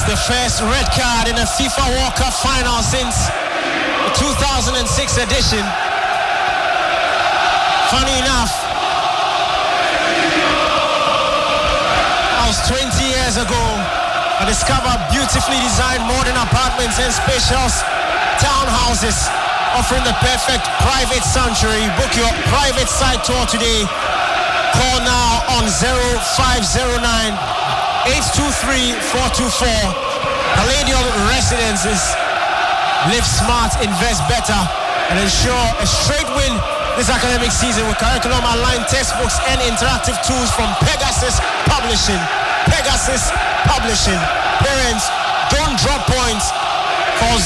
the first red card in a FIFA World Cup final since the 2006 edition. Funny enough, that was 20 years ago. I discovered beautifully designed modern apartments and spacious townhouses offering the perfect private sanctuary. Book your private site tour today. Call now on 0509 823-424. Palladium Residences. Live smart, invest better, and ensure a straight win this academic season with curriculum aligned textbooks and interactive tools from Pegasus Publishing. Pegasus Publishing. Parents, don't drop points. Call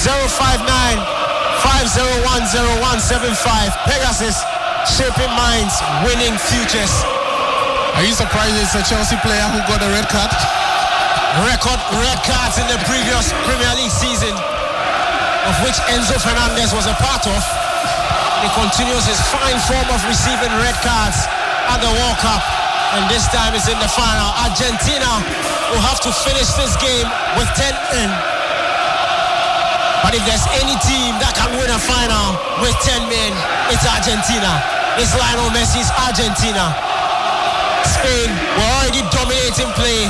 059-501-0175. Pegasus, shaping minds, winning futures. Are you surprised it's a Chelsea player who got a red card? Record red cards in the previous Premier League season, of which Enzo Fernandez was a part of. He continues his fine form of receiving red cards at the World Cup, and this time it's in the final. Argentina will have to finish this game with 10 men. But if there's any team that can win a final with 10 men, it's Argentina. It's Lionel Messi's Argentina. Spain were already dominating play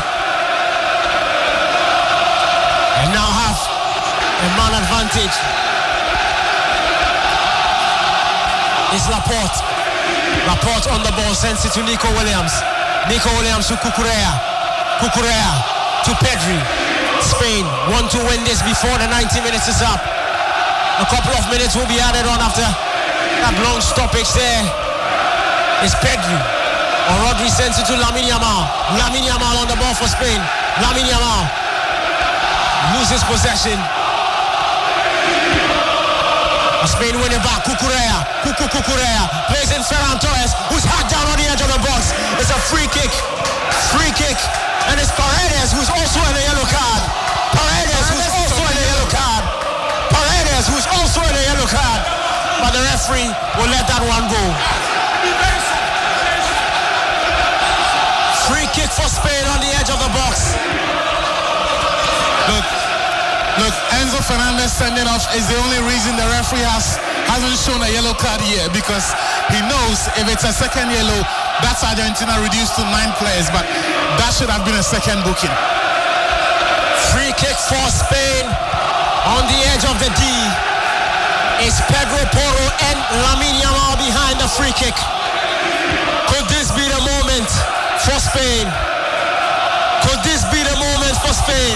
and now have a man advantage. It's Laporte. Laporte on the ball, sends it to Nico Williams. Nico Williams to Cucurella. Cucurella to Pedri. Spain want to win this before the 90 minutes is up. A couple of minutes will be added on after that long stoppage there. It's Pedri. Or Rodri sends it to Lamine Yamal. Lamine Yamal on the ball for Spain. Lamine Yamal loses possession. Spain win it back. Cucurella. Cucurella plays in Ferran Torres, who's hacked down on the edge of the box. It's a free kick. Free kick. And it's Paredes, who's also in a yellow card. Paredes, who's also in a yellow card. Paredes, who's also in a yellow card. But the referee will let that one go. Free kick for Spain on the edge of the box. Look, Enzo Fernandez sending off is the only reason the referee hasn't shown a yellow card here, because he knows if it's a second yellow, that's Argentina reduced to 9 players, but that should have been a second booking. Free kick for Spain on the edge of the D. It's Pedro Porro and Lamine Yamal behind the free kick. Could this be the moment for Spain? Could this be the moment for Spain?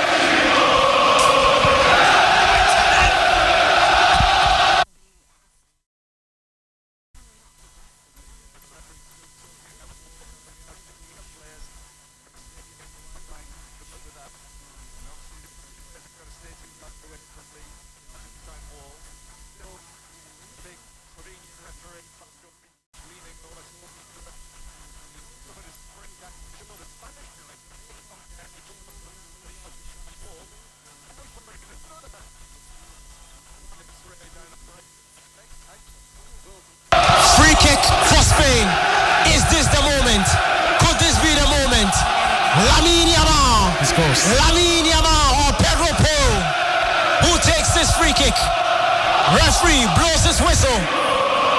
Lamine Yamal or Pedro Porro, who takes this free kick. Referee blows his whistle.